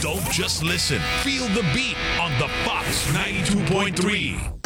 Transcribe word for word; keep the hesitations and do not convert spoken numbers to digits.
Don't just listen. Feel the beat on the Fox ninety-two point three.